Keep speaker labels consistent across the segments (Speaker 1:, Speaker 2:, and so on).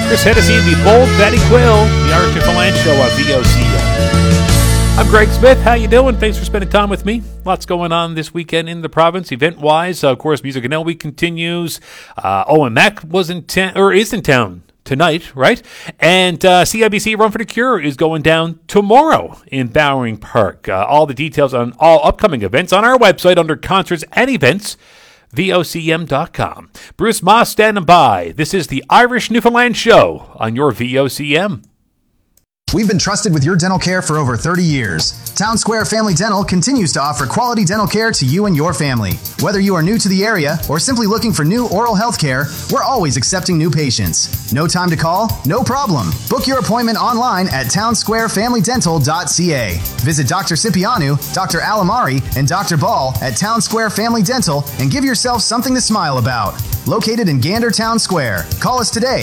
Speaker 1: Chris Hennessy and the Bold Betty Quill, the Irish Newfoundland Show on VOCM. I'm Greg Smith. How you doing? Thanks for spending time with me. Lots going on this weekend in the province, event-wise. Of course, Music and L Week continues. And Mac is in town tonight, right? And CIBC Run for the Cure is going down tomorrow in Bowring Park. All the details on all upcoming events on our website under Concerts and Events, VOCM.com. Bruce Moss standing by. This is the Irish Newfoundland Show on your VOCM.
Speaker 2: We've been trusted with your dental care for over 30 years. Town Square Family Dental continues to offer quality dental care to you and your family. Whether you are new to the area or simply looking for new oral health care, we're always accepting new patients. No time to call? No problem. Book your appointment online at townsquarefamilydental.ca. Visit Dr. Cipriano, Dr. Alamari, and Dr. Ball at Town Square Family Dental and give yourself something to smile about. Located in Gander Town Square. Call us today,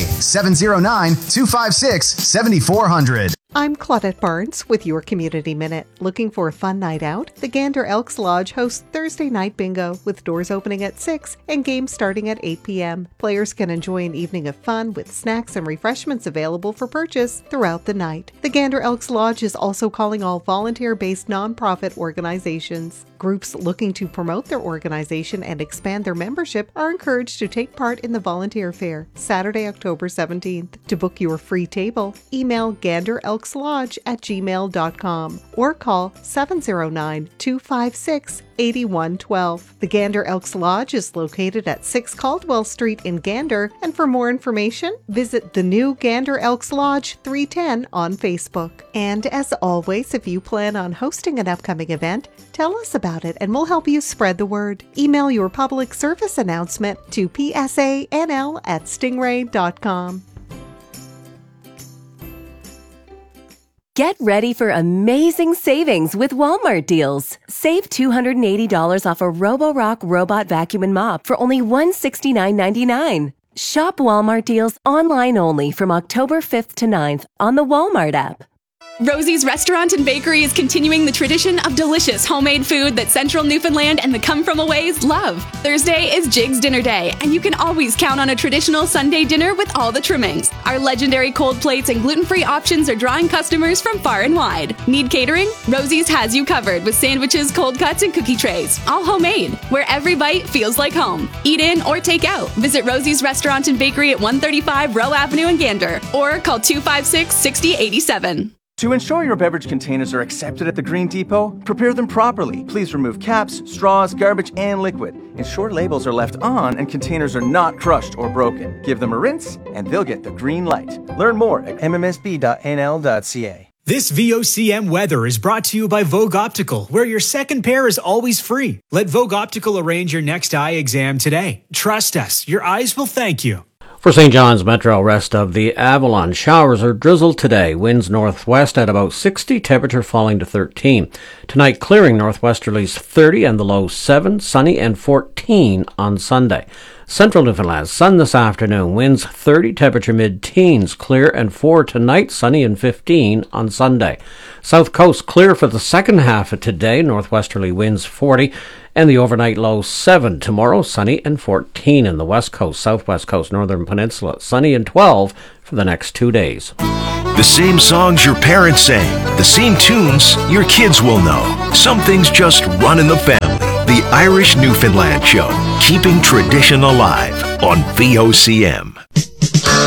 Speaker 2: 709-256-7400.
Speaker 3: I'm Claudette Barnes with your Community Minute. Looking for a fun night out? The Gander Elks Lodge hosts Thursday night bingo with doors opening at 6 and games starting at 8 p.m. Players can enjoy an evening of fun with snacks and refreshments available for purchase throughout the night. The Gander Elks Lodge is also calling all volunteer-based nonprofit organizations. Groups looking to promote their organization and expand their membership are encouraged to take part in the volunteer fair, Saturday, October 17th. To book your free table, email ganderelkslodge@gmail.com or call 709-256-8112. The Gander Elks Lodge is located at 6 Caldwell Street in Gander, and for more information, visit the new Gander Elks Lodge 310 on Facebook. And as always, if you plan on hosting an upcoming event, tell us about it and we'll help you spread the word. Email your public service announcement to psanl@stingray.com.
Speaker 4: Get ready for amazing savings with Walmart deals. Save $280 off a Roborock robot vacuum and mop for only $169.99. Shop Walmart deals online only from October 5th to 9th on the Walmart app.
Speaker 5: Rosie's Restaurant and Bakery is continuing the tradition of delicious homemade food that Central Newfoundland and the come-from-aways love. Thursday is Jig's Dinner Day, and you can always count on a traditional Sunday dinner with all the trimmings. Our legendary cold plates and gluten-free options are drawing customers from far and wide. Need catering? Rosie's has you covered with sandwiches, cold cuts, and cookie trays, all homemade, where every bite feels like home. Eat in or take out. Visit Rosie's Restaurant and Bakery at 135 Rowe Avenue in Gander, or call 256-6087.
Speaker 6: To ensure your beverage containers are accepted at the Green Depot, prepare them properly. Please remove caps, straws, garbage, and liquid. Ensure labels are left on and containers are not crushed or broken. Give them a rinse, and they'll get the green light. Learn more at mmsb.nl.ca.
Speaker 7: This VOCM weather is brought to you by Vogue Optical, where your second pair is always free. Let Vogue Optical arrange your next eye exam today. Trust us, your eyes will thank you.
Speaker 8: For St. John's Metro, rest of the Avalon, showers or drizzle today. Winds northwest at about 60, temperature falling to 13. Tonight, clearing northwesterlies 30 and the low 7, sunny and 14 on Sunday. Central Newfoundland, sun this afternoon, winds 30, temperature mid-teens, clear and 4 tonight, sunny and 15 on Sunday. South Coast, clear for the second half of today, northwesterly winds 40, and the overnight low 7. Tomorrow, sunny and 14 in the West Coast, Southwest Coast, Northern Peninsula, sunny and 12 for the next 2 days.
Speaker 9: The same songs your parents sang, the same tunes your kids will know. Some things just run in the family. The Irish Newfoundland Show, keeping tradition alive on VOCM.